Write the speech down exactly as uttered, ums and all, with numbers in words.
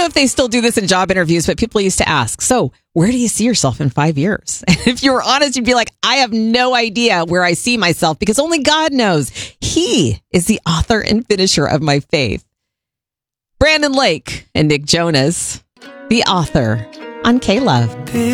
know if they still do this in job interviews, but people used to ask, so where do you see yourself in five years? And if you were honest, you'd be like, I have no idea where I see myself because only God knows. He is the author and finisher of my faith. Brandon Lake and Nick Jonas, The Author, on K-Love.